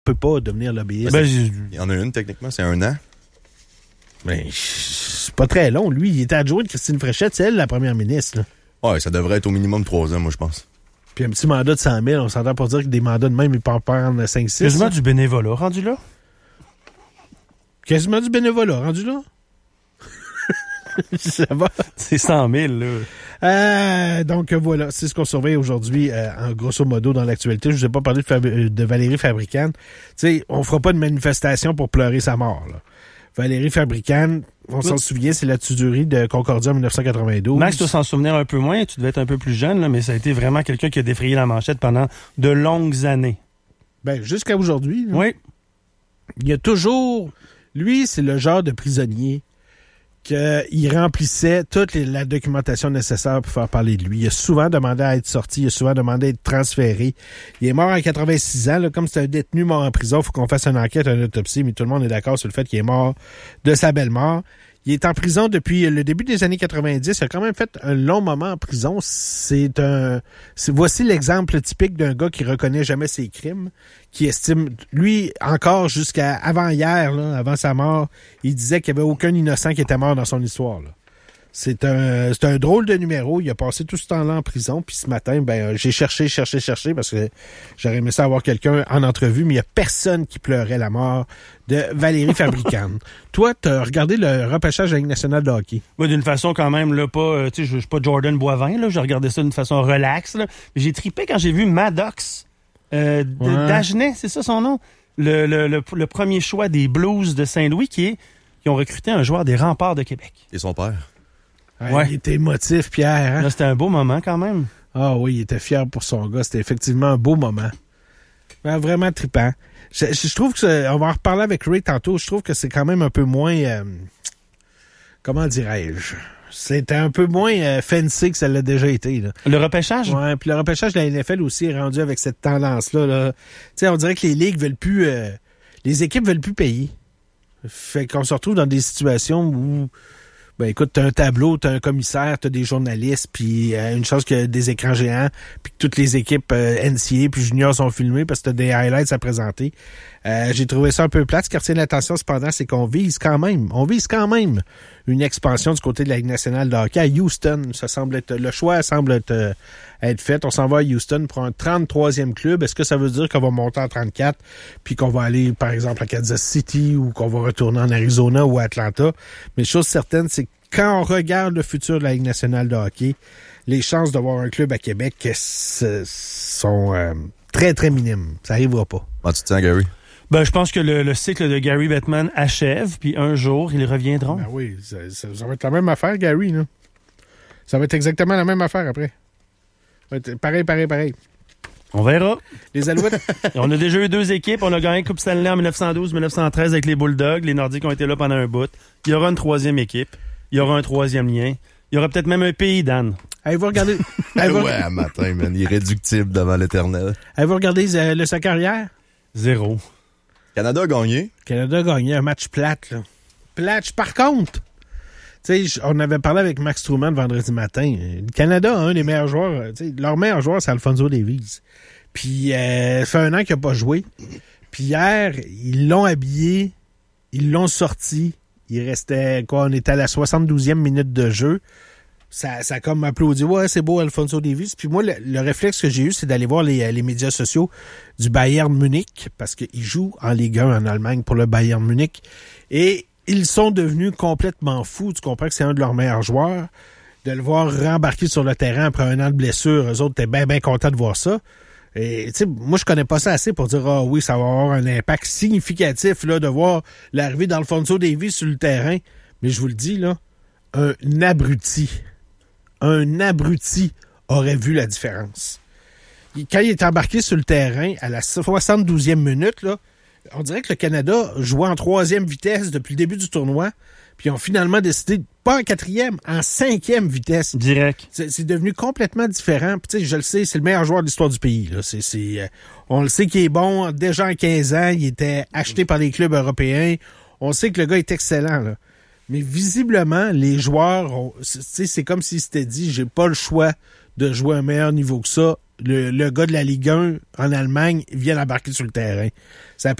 peut pas devenir lobbyiste. Il y en a une, techniquement, c'est 1 an. Mais c'est pas très long. Lui, il était adjoint de Christine Fréchette, c'est elle la première ministre. Là. Ouais, ça devrait être au minimum 3 ans, moi, je pense. Puis un petit mandat de 100 000, on s'entend pour dire que des mandats de même, ils peuvent en prendre 5-6. Quasiment du bénévolat, rendu là? Quasiment du bénévolat, rendu là? Ça va? C'est 100 000, là. Donc voilà, c'est ce qu'on surveille aujourd'hui, en grosso modo, dans l'actualité. Je vous ai pas parlé de Valérie Fabricant. Tu sais, on fera pas de manifestation pour pleurer sa mort, là. Valérie Fabricant, on s'en souvient, c'est la tuerie de Concordia en 1992. Max, tu dois s'en souvenir un peu moins, tu devais être un peu plus jeune, là, mais ça a été vraiment quelqu'un qui a défrayé la manchette pendant de longues années. Ben, jusqu'à aujourd'hui. Là. Oui. Il y a toujours... Lui, c'est le genre de prisonnier qu'il remplissait toute la documentation nécessaire pour faire parler de lui. Il a souvent demandé à être sorti, il a souvent demandé à être transféré. Il est mort à 86 ans. Là, comme c'est un détenu mort en prison, il faut qu'on fasse une enquête, une autopsie, mais tout le monde est d'accord sur le fait qu'il est mort de sa belle mort. Il est en prison depuis le début des années 90. Il a quand même fait un long moment en prison. Voici l'exemple typique d'un gars qui reconnaît jamais ses crimes, qui estime, lui, encore jusqu'à avant hier, là, avant sa mort, il disait qu'il n'y avait aucun innocent qui était mort dans son histoire, là. C'est un drôle de numéro. Il a passé tout ce temps-là en prison. Puis ce matin, j'ai cherché parce que j'aurais aimé ça avoir quelqu'un en entrevue, mais il n'y a personne qui pleurait la mort de Valérie Fabricant. Toi, tu as regardé le repêchage de la Ligue nationale de hockey. Oui, d'une façon quand même, là, pas, tu sais, je suis pas Jordan Boivin, là, j'ai regardé ça d'une façon relax, là. J'ai trippé quand j'ai vu Maddox d'Agenais, c'est ça son nom? Le premier choix des Blues de Saint-Louis qui ont recruté un joueur des Remparts de Québec. Et son père. Ouais. Il était émotif, Pierre. Hein? Là, c'était un beau moment quand même. Ah oui, il était fier pour son gars. C'était effectivement un beau moment. Vraiment trippant. Je trouve que on va en reparler avec Ray tantôt. Je trouve que c'est quand même un peu moins... comment dirais-je? C'était un peu moins fancy que ça l'a déjà été. Là. Le repêchage? Ouais, puis le repêchage de la NFL aussi est rendu avec cette tendance-là. Là. Tu sais, on dirait que les ligues veulent plus... les équipes veulent plus payer. Fait qu'on se retrouve dans des situations où... Ben écoute, t'as un tableau, t'as un commissaire, t'as des journalistes, puis une chose que des écrans géants, puis que toutes les équipes NCA puis juniors sont filmées parce que t'as des highlights à présenter. J'ai trouvé ça un peu plate. Ce qui retient l'attention, cependant, c'est qu'on vise quand même une expansion du côté de la Ligue nationale de hockey à Houston. Le choix semble être fait. On s'en va à Houston pour un 33e club. Est-ce que ça veut dire qu'on va monter en 34 puis qu'on va aller, par exemple, à Kansas City ou qu'on va retourner en Arizona ou à Atlanta? Mais chose certaine, c'est que quand on regarde le futur de la Ligue nationale de hockey, les chances d'avoir un club à Québec sont très, très minimes. Ça n'arrivera pas. Comment tu te sens, Gary? Ben, je pense que le cycle de Gary Bettman achève, puis un jour, ils reviendront. Ben oui, ça va être la même affaire, Gary, là. Ça va être exactement la même affaire après. Pareil. On verra. Les Alouettes. On a déjà eu 2 équipes. On a gagné Coupe Stanley en 1912-1913 avec les Bulldogs. Les Nordiques ont été là pendant un bout. Il y aura une 3e équipe. Il y aura un 3e lien. Il y aura peut-être même un pays, Dan. Avez-vous regardé... Ouais, matin, man. Irréductible devant l'éternel. Avez-vous regardé le soccer hier? 0. Canada a gagné. Canada a gagné un match plate, là. Plate, par contre... Tu sais, on avait parlé avec Max Truman vendredi matin. Le Canada a un des meilleurs joueurs. Leur meilleur joueur, c'est Alphonso Davies. Puis, ça fait 1 an qu'il n'a pas joué. Puis hier, ils l'ont habillé. Ils l'ont sorti. Il restait, on était à la 72e minute de jeu. Ça a comme applaudi. Ouais, c'est beau, Alphonso Davies. Puis moi, le réflexe que j'ai eu, c'est d'aller voir les médias sociaux du Bayern Munich, parce qu'il joue en Ligue 1 en Allemagne pour le Bayern Munich. Et ils sont devenus complètement fous. Tu comprends que c'est un de leurs meilleurs joueurs. De le voir rembarquer sur le terrain après 1 an de blessure, eux autres étaient bien contents de voir ça. Et tu sais, moi, je connais pas ça assez pour dire, ah oui, ça va avoir un impact significatif là de voir l'arrivée d'Alphonso Davies sur le terrain. Mais je vous le dis, là, un abruti aurait vu la différence. Quand il est embarqué sur le terrain à la 72e minute, là, on dirait que le Canada jouait en 3e vitesse depuis le début du tournoi, puis ils ont finalement décidé, pas en 4e, en 5e vitesse. Direct. C'est devenu complètement différent. Puis tu sais, je le sais, c'est le meilleur joueur de l'histoire du pays. Là. On le sait qu'il est bon. Déjà en 15 ans, il était acheté par les clubs européens. On sait que le gars est excellent. Là. Mais visiblement, les joueurs, c'est comme s'ils s'étaient dit, j'ai pas le choix de jouer à un meilleur niveau que ça. le gars de la Ligue 1 en Allemagne vient d'embarquer sur le terrain. Ça